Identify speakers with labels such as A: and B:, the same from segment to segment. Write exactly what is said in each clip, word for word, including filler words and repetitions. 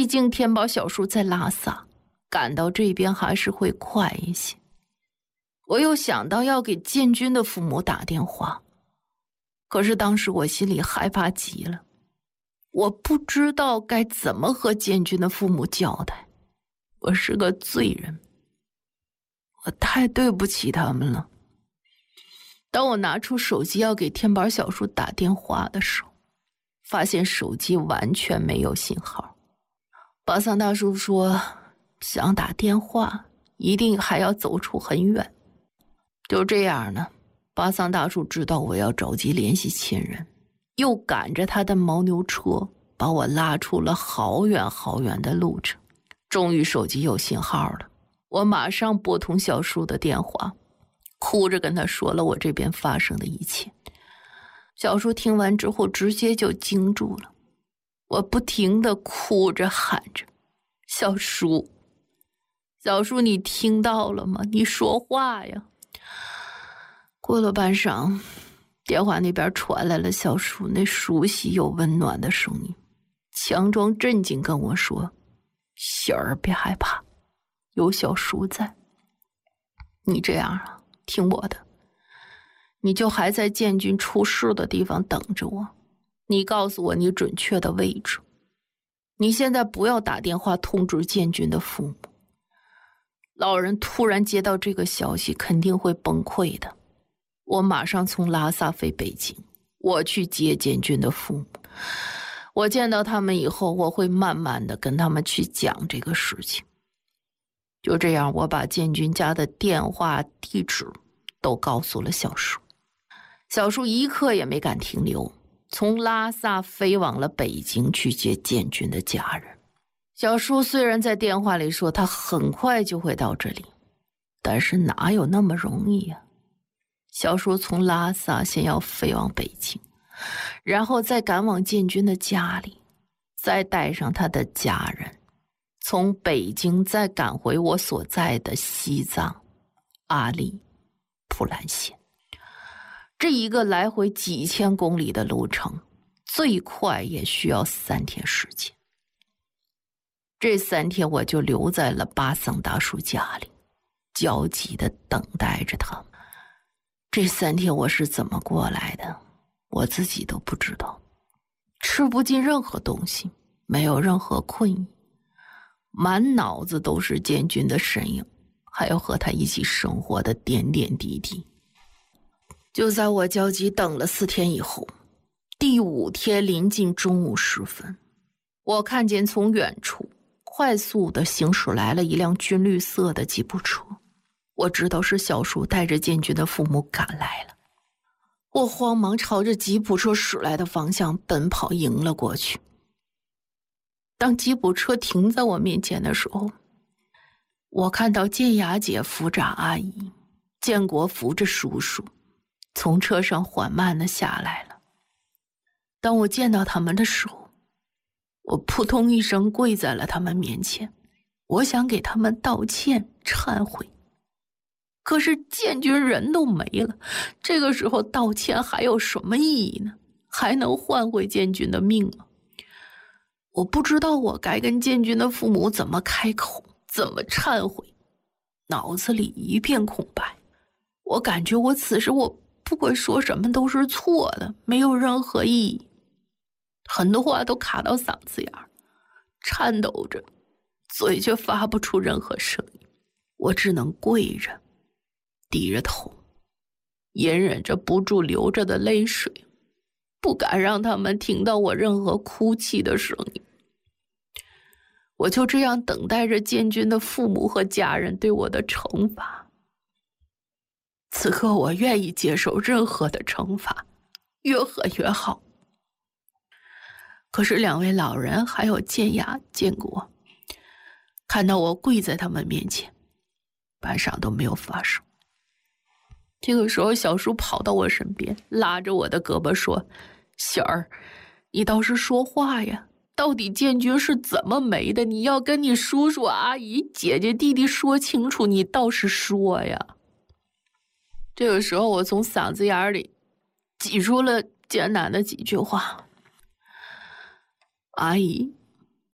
A: 毕竟天宝小叔在拉萨，赶到这边还是会快一些。我又想到要给建军的父母打电话，可是当时我心里害怕极了，我不知道该怎么和建军的父母交代。我是个罪人，我太对不起他们了。当我拿出手机要给天宝小叔打电话的时候，发现手机完全没有信号。巴桑大叔说，想打电话一定还要走出很远。就这样呢，巴桑大叔知道我要着急联系亲人，又赶着他的牦牛车把我拉出了好远好远的路程。终于手机有信号了，我马上拨通小叔的电话，哭着跟他说了我这边发生的一切。小叔听完之后直接就惊住了，我不停地哭着喊着，小叔，小叔，你听到了吗？你说话呀。过了半晌，电话那边传来了小叔那熟悉又温暖的声音，强装镇静跟我说，喜儿别害怕，有小叔在。你这样啊，听我的，你就还在建军出事的地方等着我，你告诉我你准确的位置。你现在不要打电话通知建军的父母，老人突然接到这个消息肯定会崩溃的。我马上从拉萨飞北京，我去接建军的父母。我见到他们以后，我会慢慢的跟他们去讲这个事情。就这样，我把建军家的电话地址都告诉了小叔。小叔一刻也没敢停留，从拉萨飞往了北京去接建军的家人。小叔虽然在电话里说他很快就会到这里，但是哪有那么容易啊？小叔从拉萨先要飞往北京，然后再赶往建军的家里，再带上他的家人，从北京再赶回我所在的西藏阿里普兰县。这一个来回几千公里的路程，最快也需要三天时间。这三天我就留在了巴桑大叔家里，焦急地等待着他们。这三天我是怎么过来的，我自己都不知道。吃不进任何东西，没有任何困意，满脑子都是建军的身影，还有和他一起生活的点点滴滴。就在我焦急等了四天以后，第五天临近中午时分，我看见从远处快速地行驶来了一辆军绿色的吉普车。我知道是小叔带着建军的父母赶来了，我慌忙朝着吉普车驶来的方向奔跑，迎了过去。当吉普车停在我面前的时候，我看到建雅姐扶着阿姨，建国扶着叔叔，从车上缓慢地下来了。当我见到他们的时候，我扑通一声跪在了他们面前，我想给他们道歉忏悔。可是建军人都没了，这个时候道歉还有什么意义呢？还能换回建军的命吗？我不知道我该跟建军的父母怎么开口，怎么忏悔，脑子里一片空白。我感觉我此时我不管说什么都是错的，没有任何意义，很多话都卡到嗓子眼儿，颤抖着，嘴却发不出任何声音。我只能跪着，低着头，隐忍着不住流着的泪水，不敢让他们听到我任何哭泣的声音。我就这样等待着建军的父母和家人对我的惩罚。此刻我愿意接受任何的惩罚，越狠越好。可是两位老人还有建雅、建国看到我跪在他们面前，半晌都没有发声。这个时候小叔跑到我身边，拉着我的胳膊说，喜儿，你倒是说话呀，到底建军是怎么没的？你要跟你叔叔阿姨姐姐弟弟说清楚，你倒是说呀。这个时候我从嗓子眼里挤出了艰难的几句话，阿姨，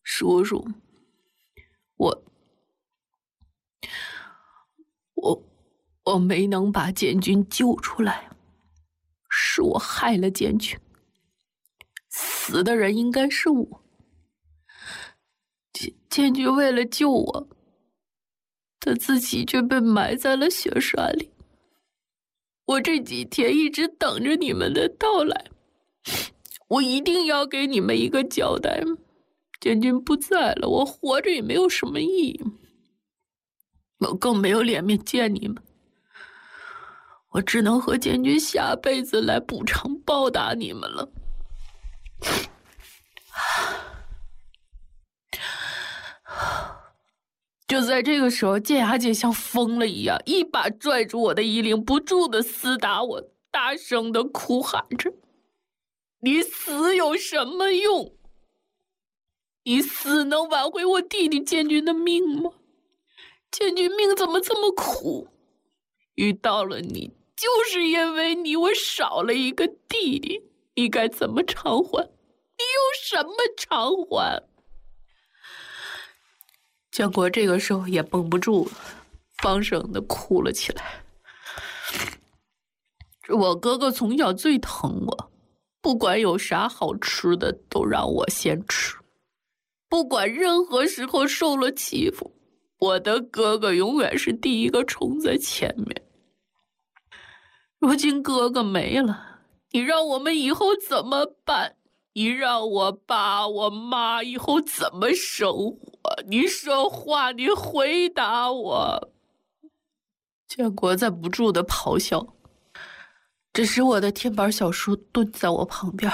A: 叔叔，我我我没能把建军救出来，是我害了建军，死的人应该是我。建建军为了救我，他自己却被埋在了雪山里。我这几天一直等着你们的到来，我一定要给你们一个交代。建军不在了，我活着也没有什么意义，我更没有脸面见你们。我只能和建军下辈子来补偿报答你们了。就在这个时候，建雅姐像疯了一样，一把拽住我的衣领，不住的厮打我，大声的哭喊着：“你死有什么用？你死能挽回我弟弟建军的命吗？建军命怎么这么苦？遇到了你，就是因为你，我少了一个弟弟，你该怎么偿还？你有什么偿还？”建国这个时候也绷不住了，放声的哭了起来。我哥哥从小最疼我，不管有啥好吃的都让我先吃，不管任何时候受了欺负，我的哥哥永远是第一个冲在前面。如今哥哥没了，你让我们以后怎么办？你让我爸我妈以后怎么生活？你说话，你回答我。建国在不住的咆哮，这时我的天板小叔蹲在我旁边，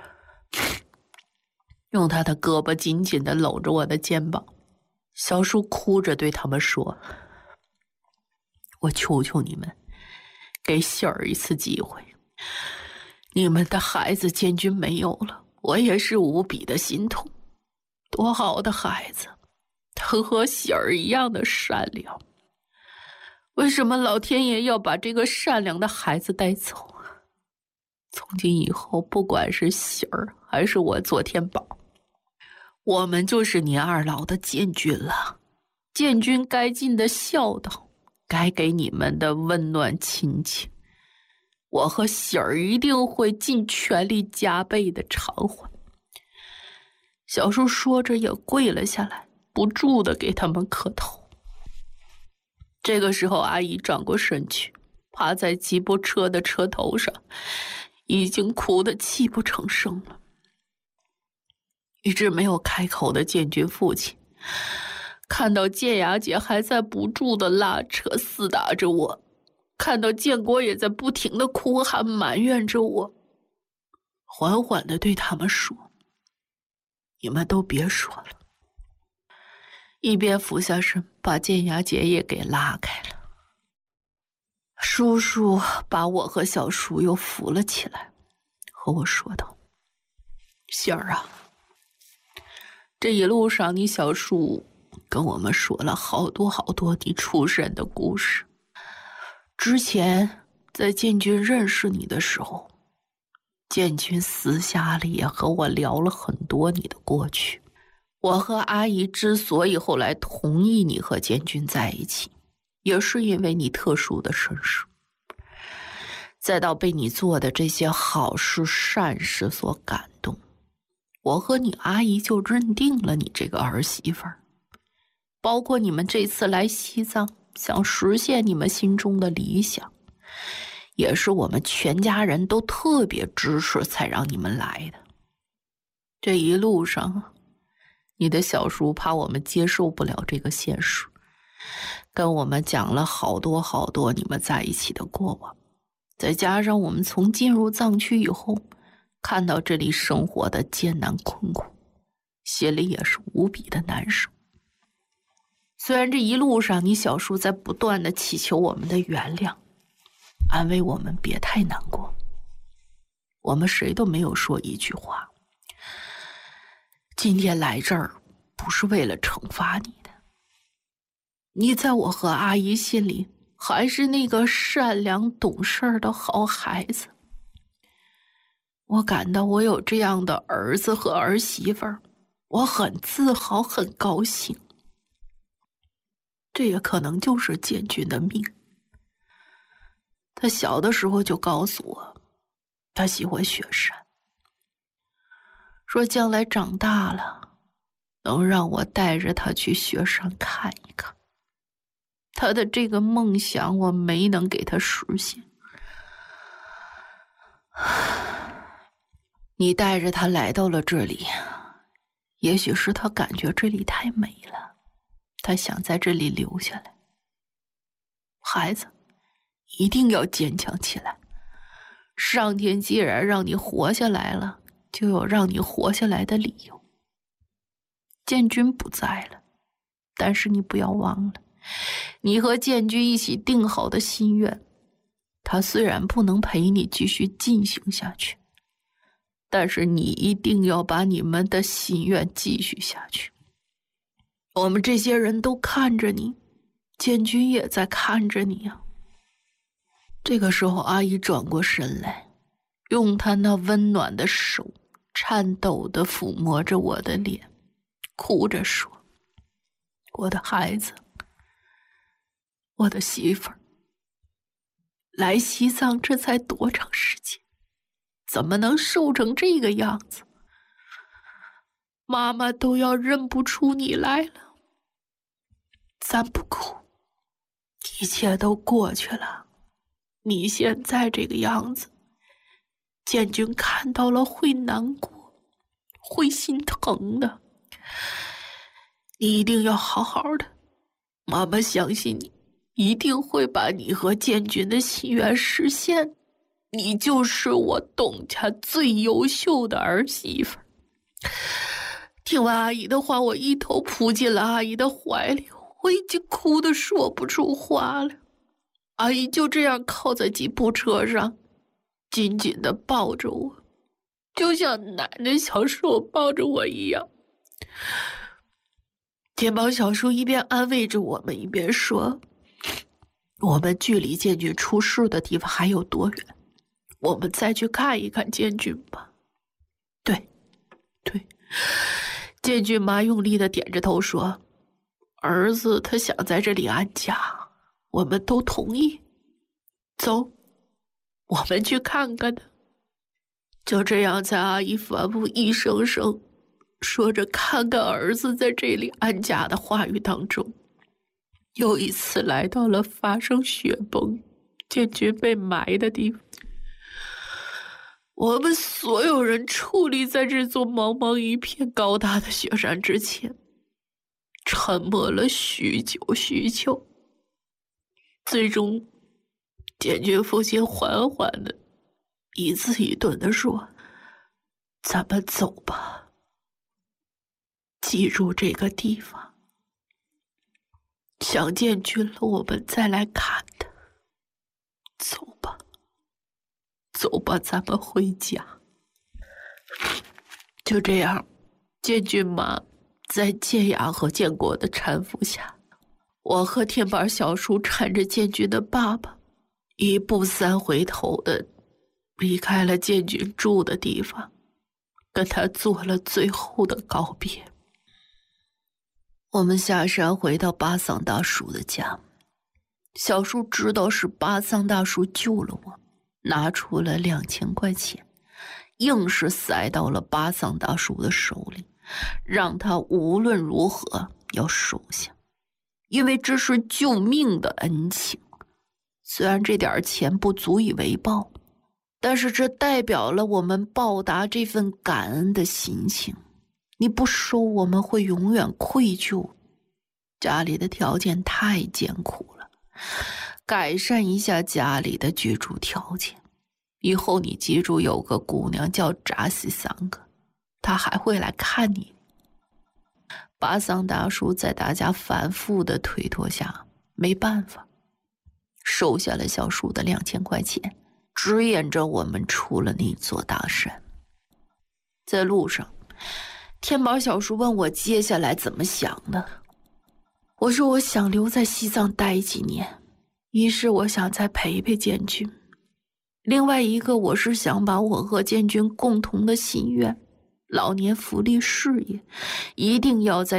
A: 用他的胳膊紧紧地搂着我的肩膀。小叔哭着对他们说：“我求求你们，给喜儿一次机会。你们的孩子建军没有了，我也是无比的心痛。多好的孩子，他和喜儿一样的善良，为什么老天爷要把这个善良的孩子带走？从今以后，不管是喜儿还是我左天宝，我们就是你二老的建军了。建军该尽的孝道，该给你们的温暖亲情，我和喜儿一定会尽全力加倍的偿还。”小叔说着也跪了下来，不住的给他们磕头。这个时候，阿姨转过身去，趴在吉普车的车头上，已经哭得泣不成声了。一直没有开口的建军父亲看到建雅姐还在不住的拉扯厮打着我，看到建国也在不停的哭喊埋怨着我，缓缓地对他们说：“你们都别说了。”一边俯下身把建雅姐也给拉开了。叔叔把我和小叔又扶了起来，和我说道：“喜儿啊，这一路上你小叔跟我们说了好多好多你出身的故事。之前在建军认识你的时候，建军私下里也和我聊了很多你的过去。我和阿姨之所以后来同意你和建军在一起，也是因为你特殊的身世，再到被你做的这些好事善事所感动，我和你阿姨就认定了你这个儿媳妇儿。包括你们这次来西藏，想实现你们心中的理想，也是我们全家人都特别支持才让你们来的。这一路上，你的小叔怕我们接受不了这个现实，跟我们讲了好多好多你们在一起的过往，再加上我们从进入藏区以后，看到这里生活的艰难困苦，心里也是无比的难受。虽然这一路上你小叔在不断的祈求我们的原谅，安慰我们别太难过，我们谁都没有说一句话。今天来这儿不是为了惩罚你的，你在我和阿姨心里还是那个善良懂事的好孩子。我感到我有这样的儿子和儿媳妇儿， 我很自豪，很高兴。这也可能就是建军的命。他小的时候就告诉我，他喜欢雪山，说将来长大了，能让我带着他去雪山看一看。他的这个梦想我没能给他实现。你带着他来到了这里，也许是他感觉这里太美了，他想在这里留下来。孩子，一定要坚强起来。上天既然让你活下来了，就有让你活下来的理由。建军不在了，但是你不要忘了，你和建军一起定好的心愿，他虽然不能陪你继续进行下去，但是你一定要把你们的心愿继续下去。我们这些人都看着你，建军也在看着你啊。这个时候，阿姨转过身来，用她那温暖的手颤抖地抚摸着我的脸，哭着说：我的孩子，我的媳妇儿，来西藏这才多长时间，怎么能瘦成这个样子？妈妈都要认不出你来了。咱不哭，一切都过去了。你现在这个样子，建军看到了会难过，会心疼的。你一定要好好的，妈妈相信你，一定会把你和建军的心愿实现。你就是我董家最优秀的儿媳妇。听完阿姨的话，我一头扑进了阿姨的怀里，我已经哭得说不出话了。阿姨就这样靠在吉普车上，紧紧地抱着我，就像奶奶小时候抱着我一样。天宝小叔一边安慰着我们，一边说：我们距离建军出事的地方还有多远？我们再去看一看建军吧。对，对。建军妈用力地点着头说：儿子他想在这里安家，我们都同意。走，我们去看看他。就这样，在阿姨反复一声声说着看看儿子在这里安家的话语当中，又一次来到了发生雪崩、建军被埋的地方。我们所有人矗立在这座茫茫一片高大的雪山之前，沉默了许久许久。最终，建军父亲缓缓的一字一顿的说：咱们走吧，记住这个地方，想建军了我们再来看他。走吧，走吧，咱们回家。就这样，建军妈在建雅和建国的搀扶下，我和天板小叔搀着建军的爸爸，一步三回头的离开了建军住的地方，跟他做了最后的告别。我们下山回到巴桑大叔的家，小叔知道是巴桑大叔救了我，拿出了两千块钱，硬是塞到了巴桑大叔的手里，让他无论如何要收下，因为这是救命的恩情。虽然这点钱不足以为报，但是这代表了我们报答这份感恩的心情。你不收，我们会永远愧疚。家里的条件太艰苦了，改善一下家里的居住条件。以后你记住，有个姑娘叫扎西桑格，她还会来看你。巴桑大叔在大家反复的推脱下，没办法，收下了小叔的两千块钱，指引着我们出了那座大山。在路上，天宝小叔问我接下来怎么想的。我说我想留在西藏待几年，一是我想再陪陪建军，另外一个我是想把我和建军共同的心愿老年福利事业一定要在